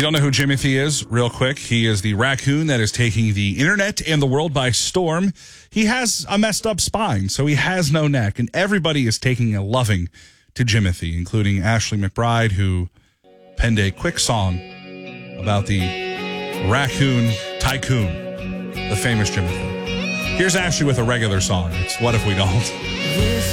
don't know who Jimothy is, real quick, he is the raccoon that is taking the internet and the world by storm. He has a messed up spine, so he has no neck, and everybody is taking a loving to Jimothy, including Ashley McBryde, who penned a quick song about the raccoon tycoon, the famous Jimothy. Here's Ashley with a regular song. It's What If We Don't?